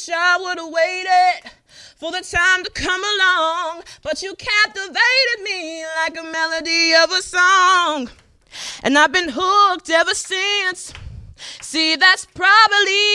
wish I would have waited for the time to come along, but you captivated me like a melody of a song, and I've been hooked ever since. See, that's probably